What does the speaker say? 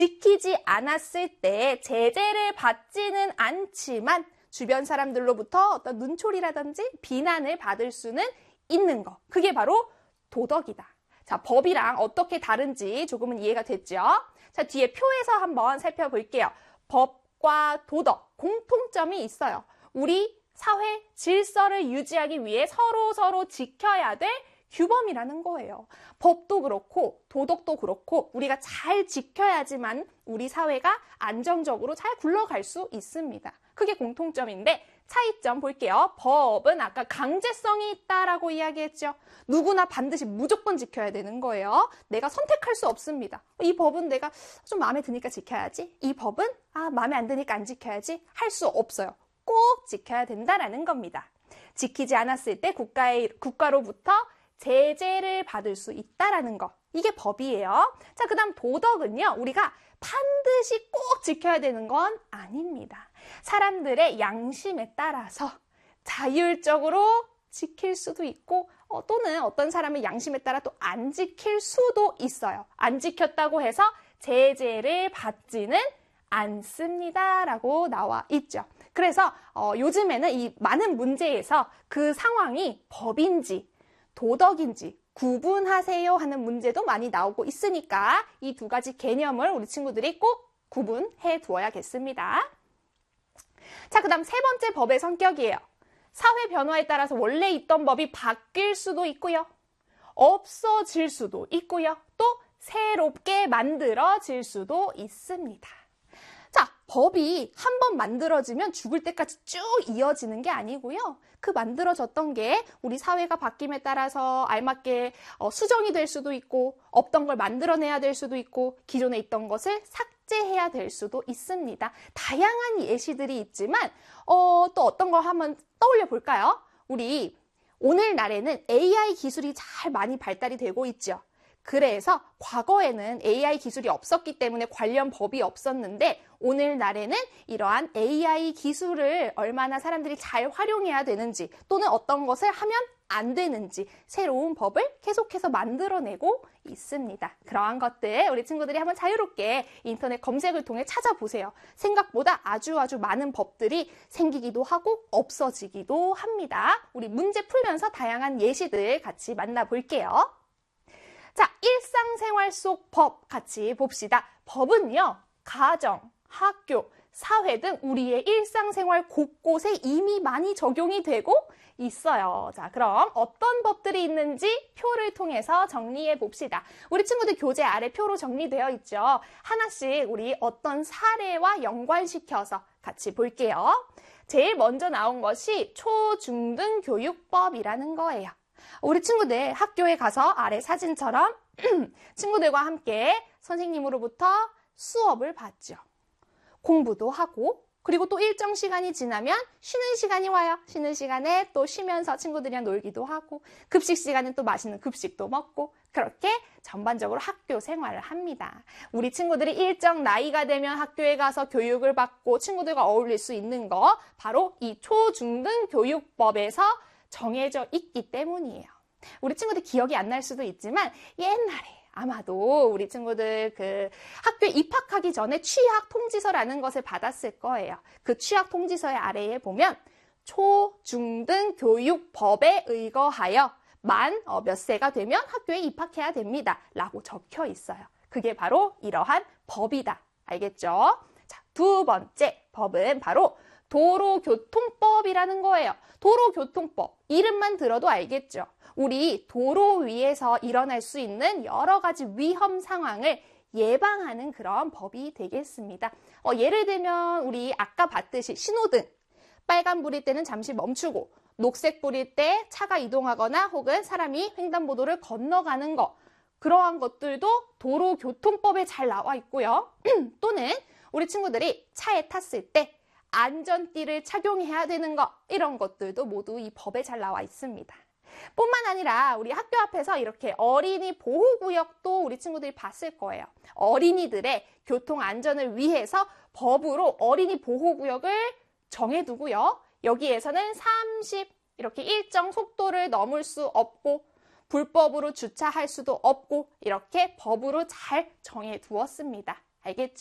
지키지 않았을 때 제재를 받지는 않지만 주변 사람들로부터 어떤 눈초리라든지 비난을 받을 수는 있는 거. 그게 바로 도덕이다. 자, 법이랑 어떻게 다른지 조금은 이해가 됐죠? 자, 뒤에 표에서 한번 살펴볼게요. 법과 도덕, 공통점이 있어요. 우리 사회 질서를 유지하기 위해 서로 지켜야 될 규범이라는 거예요. 법도 그렇고 도덕도 그렇고 우리가 잘 지켜야지만 우리 사회가 안정적으로 잘 굴러갈 수 있습니다. 그게 공통점인데 차이점 볼게요. 법은 아까 강제성이 있다라고 이야기했죠. 누구나 반드시 무조건 지켜야 되는 거예요. 내가 선택할 수 없습니다. 이 법은 내가 좀 마음에 드니까 지켜야지. 이 법은 마음에 안 드니까 안 지켜야지. 할 수 없어요. 꼭 지켜야 된다라는 겁니다. 지키지 않았을 때 국가로부터 제재를 받을 수 있다라는 거. 이게 법이에요. 자, 그 다음 도덕은요. 우리가 반드시 꼭 지켜야 되는 건 아닙니다. 사람들의 양심에 따라서 자율적으로 지킬 수도 있고 또는 어떤 사람의 양심에 따라 또 안 지킬 수도 있어요. 안 지켰다고 해서 제재를 받지는 않습니다. 라고 나와 있죠. 그래서 요즘에는 이 많은 문제에서 그 상황이 법인지 도덕인지 구분하세요 하는 문제도 많이 나오고 있으니까 이 두 가지 개념을 우리 친구들이 꼭 구분해 두어야겠습니다. 자, 그 다음 세 번째 법의 성격이에요. 사회 변화에 따라서 원래 있던 법이 바뀔 수도 있고요. 없어질 수도 있고요. 또 새롭게 만들어질 수도 있습니다. 자, 법이 한 번 만들어지면 죽을 때까지 쭉 이어지는 게 아니고요. 그 만들어졌던 게 우리 사회가 바뀜에 따라서 알맞게 수정이 될 수도 있고 없던 걸 만들어내야 될 수도 있고 기존에 있던 것을 삭제해야 될 수도 있습니다. 다양한 예시들이 있지만 또 어떤 걸 한번 떠올려 볼까요? 우리 오늘날에는 AI 기술이 잘 많이 발달이 되고 있죠. 그래서 과거에는 AI 기술이 없었기 때문에 관련 법이 없었는데 오늘날에는 이러한 AI 기술을 얼마나 사람들이 잘 활용해야 되는지 또는 어떤 것을 하면 안 되는지 새로운 법을 계속해서 만들어내고 있습니다. 그러한 것들 우리 친구들이 한번 자유롭게 인터넷 검색을 통해 찾아보세요. 생각보다 아주 많은 법들이 생기기도 하고 없어지기도 합니다. 우리 문제 풀면서 다양한 예시들 같이 만나볼게요. 자, 일상생활 속 법 같이 봅시다. 법은요, 가정, 학교, 사회 등 우리의 일상생활 곳곳에 이미 많이 적용이 되고 있어요. 자, 그럼 어떤 법들이 있는지 표를 통해서 정리해 봅시다. 우리 친구들 교재 아래 표로 정리되어 있죠. 하나씩 우리 어떤 사례와 연관시켜서 같이 볼게요. 제일 먼저 나온 것이 초중등교육법이라는 거예요. 우리 친구들 학교에 가서 아래 사진처럼 친구들과 함께 선생님으로부터 수업을 받죠. 공부도 하고 그리고 또 일정 시간이 지나면 쉬는 시간이 와요. 쉬는 시간에 또 쉬면서 친구들이랑 놀기도 하고 급식 시간엔 또 맛있는 급식도 먹고 그렇게 전반적으로 학교 생활을 합니다. 우리 친구들이 일정 나이가 되면 학교에 가서 교육을 받고 친구들과 어울릴 수 있는 거 바로 이 초중등교육법에서 정해져 있기 때문이에요. 우리 친구들 기억이 안 날 수도 있지만 옛날에 아마도 우리 친구들 그 학교에 입학하기 전에 취학 통지서라는 것을 받았을 거예요. 그 취학 통지서의 아래에 보면 초중등교육법에 의거하여 만 몇 세가 되면 학교에 입학해야 됩니다. 라고 적혀 있어요. 그게 바로 이러한 법이다. 알겠죠? 자, 두 번째 법은 바로 도로교통법이라는 거예요. 도로교통법, 이름만 들어도 알겠죠? 우리 도로 위에서 일어날 수 있는 여러 가지 위험 상황을 예방하는 그런 법이 되겠습니다. 예를 들면 우리 아까 봤듯이 신호등, 빨간불일 때는 잠시 멈추고 녹색불일 때 차가 이동하거나 혹은 사람이 횡단보도를 건너가는 거, 그러한 것들도 도로교통법에 잘 나와 있고요. 또는 우리 친구들이 차에 탔을 때 안전띠를 착용해야 되는 거, 이런 것들도 모두 이 법에 잘 나와 있습니다. 뿐만 아니라 우리 학교 앞에서 이렇게 어린이 보호구역도 우리 친구들이 봤을 거예요. 어린이들의 교통 안전을 위해서 법으로 어린이 보호구역을 정해두고요. 여기에서는 30 이렇게 일정 속도를 넘을 수 없고 불법으로 주차할 수도 없고 이렇게 법으로 잘 정해두었습니다. 알겠죠?